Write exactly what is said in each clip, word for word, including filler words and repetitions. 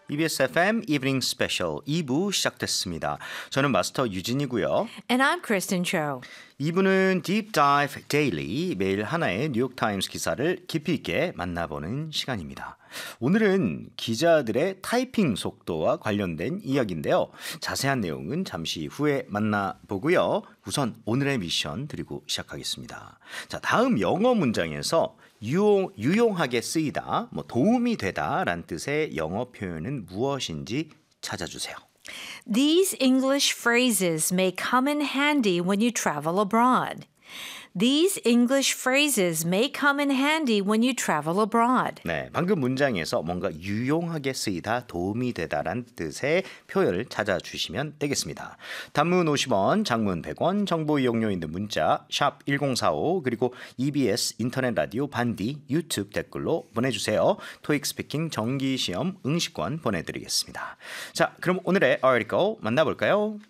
이비에스 에프엠 이브닝 스페셜 이 부 시작됐습니다. 저는 마스터 유진이고요. And I'm Kristen Cho. 이 부는 Deep Dive Daily, 매일 하나의 뉴욕타임스 기사를 깊이 있게 만나보는 시간입니다. 오늘은 기자들의 타이핑 속도와 관련된 이야기인데요. 자세한 내용은 잠시 후에 만나보고요. 우선 오늘의 미션 드리고 시작하겠습니다. 자, 다음 영어 문장에서 유용, 유용하게 쓰이다, 뭐 도움이 되다라는 뜻의 영어 표현은 무엇인지 찾아주세요. These English phrases may come in handy when you travel abroad. These English phrases may come in handy when you travel abroad. 네, 방금 문장에서 뭔가 유용하게 쓰이다, 도움이 되다란 뜻의 표현을 찾아주시면 되겠습니다. 단문 오십 원, 장문 백 원, 정보 이용료 있는 문자 샵 일공사오 그리고 이비에스 인터넷 라디오 반디 유튜브 댓글로 보내주세요. 토익 스피킹 정기시험 응시권 보내드리겠습니다. 자, 그럼 오늘의 article 만나볼까요?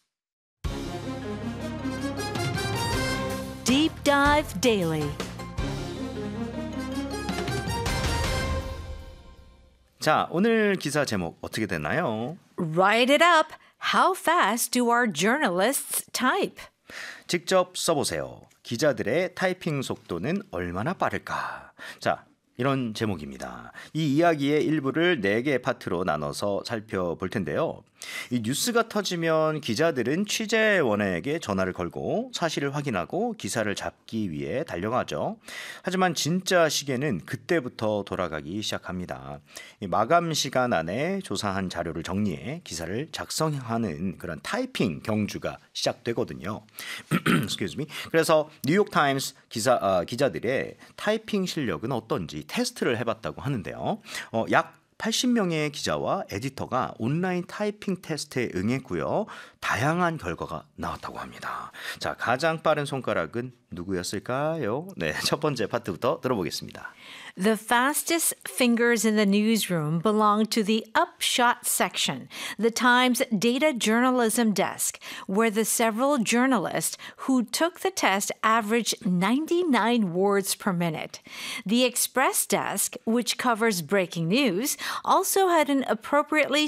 Deep Dive Daily. 자, 오늘 기사 제목 어떻게 되나요? Write it up. How fast do our journalists type? 직접 써보세요. 기자들의 타이핑 속도는 얼마나 빠를까? 자, 이런 제목입니다. 이 이야기의 일부를 네 개의 파트로 나눠서 살펴볼 텐데요. 이 뉴스가 터지면 기자들은 취재원에게 전화를 걸고 사실을 확인하고 기사를 잡기 위해 달려가죠. 하지만 진짜 시계는 그때부터 돌아가기 시작합니다. 이 마감 시간 안에 조사한 자료를 정리해 기사를 작성하는 그런 타이핑 경주가 시작되거든요. Excuse me. 그래서 뉴욕타임스 기사, 아, 기자들의 타이핑 실력은 어떤지 테스트를 해봤다고 하는데요. 어, 약 팔십 명의 기자와 에디터가 온라인 타이핑 테스트에 응했고요. 다양한 결과가 나왔다고 합니다. 자, 가장 빠른 손가락은 누구였을까요? 네, 첫 번째 파트부터 들어보겠습니다. The fastest fingers in the newsroom belong to the upshot section, the Times data journalism desk, where the several journalists who took the test averaged ninety-nine words per minute. The express desk, which covers breaking news, also had an appropriately